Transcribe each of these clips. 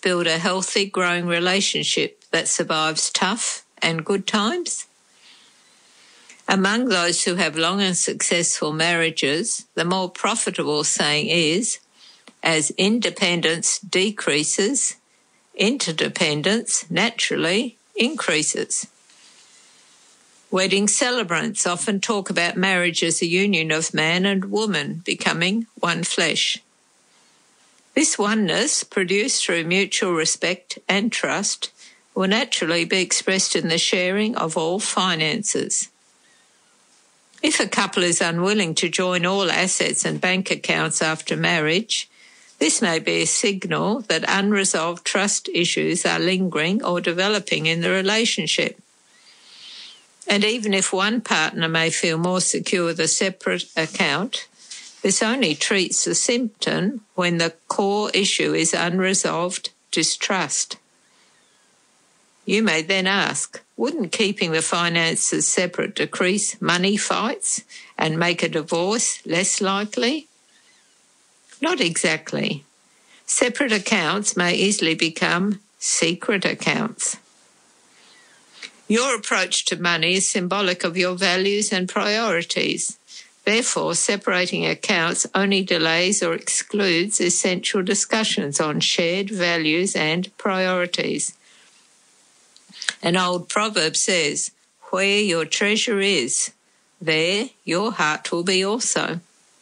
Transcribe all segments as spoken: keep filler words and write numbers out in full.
build a healthy, growing relationship that survives tough and good times? Among those who have long and successful marriages, the more profitable saying is, as independence decreases, interdependence naturally increases. Wedding celebrants often talk about marriage as a union of man and woman becoming one flesh. This oneness, produced through mutual respect and trust, will naturally be expressed in the sharing of all finances. If a couple is unwilling to join all assets and bank accounts after marriage, this may be a signal that unresolved trust issues are lingering or developing in the relationship. And even if one partner may feel more secure with a separate account, this only treats the symptom when the core issue is unresolved distrust. You may then ask, wouldn't keeping the finances separate decrease money fights and make a divorce less likely? Not exactly. Separate accounts may easily become secret accounts. Your approach to money is symbolic of your values and priorities. Therefore, separating accounts only delays or excludes essential discussions on shared values and priorities. An old proverb says, where your treasure is, there your heart will be also.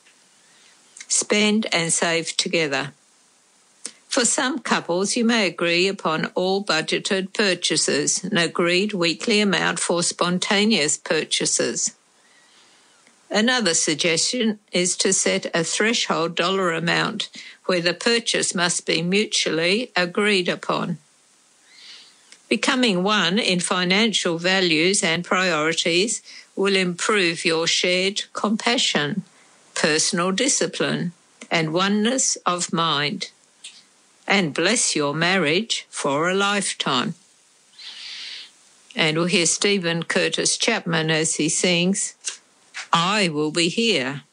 Spend and save together. For some couples, you may agree upon all budgeted purchases, an agreed weekly amount for spontaneous purchases. Another suggestion is to set a threshold dollar amount where the purchase must be mutually agreed upon. Becoming one in financial values and priorities will improve your shared compassion, personal discipline, and oneness of mind, and bless your marriage for a lifetime. And we'll hear Stephen Curtis Chapman as he sings, I Will Be Here.